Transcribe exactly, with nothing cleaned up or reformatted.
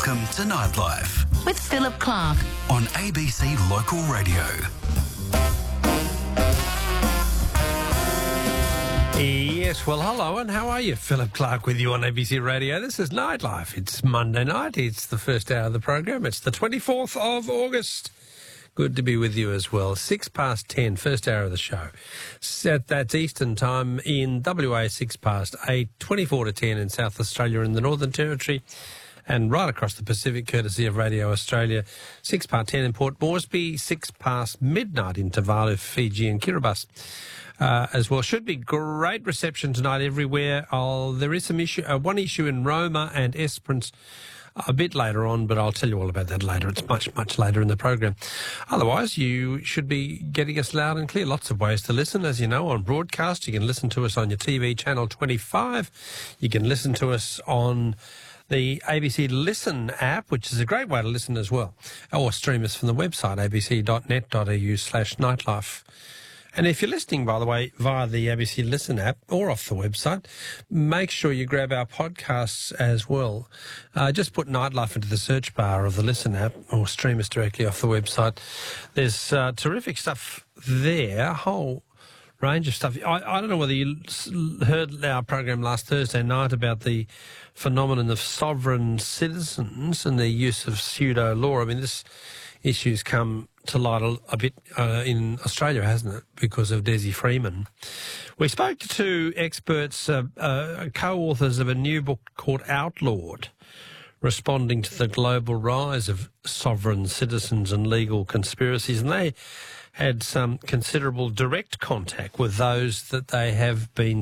Welcome to Nightlife with Philip Clark on A B C Local Radio. Yes, well, hello, and how are you? Philip Clark with you on A B C Radio. This is Nightlife. It's Monday night. It's the first hour of the program. It's the twenty-fourth of August. Good to be with you as well. Six past ten, first hour of the show. So that's Eastern time in W A, six past eight, twenty-four to ten in South Australia and the Northern Territory, and right across the Pacific, courtesy of Radio Australia. Six past ten in Port Moresby, six past midnight in Tuvalu, Fiji and Kiribati. Uh, as well. Should be great reception tonight everywhere. I'll, there is some issue, uh, one issue in Roma and Esperance a bit later on, but I'll tell you all about that later. It's much, much later in the program. Otherwise, you should be getting us loud and clear. Lots of ways to listen, as you know, on broadcast. You can listen to us on your T V channel twenty-five. You can listen to us on the A B C Listen app, which is a great way to listen as well. Or stream us from the website, a b c dot net dot a u slash nightlife. And if you're listening, by the way, via the A B C Listen app or off the website, make sure you grab our podcasts as well. Uh, just put Nightlife into the search bar of the Listen app or stream us directly off the website. There's uh, terrific stuff there, a whole range of stuff. I, I don't know whether you heard our program last Thursday night about the phenomenon of sovereign citizens and the use of pseudo-law. I mean, this issue's come to light a, a bit uh, in Australia, hasn't it, because of Desi Freeman. We spoke to two experts, uh, uh, co-authors of a new book called Outlawed, responding to the global rise of sovereign citizens and legal conspiracies, and they had some considerable direct contact with those that they have been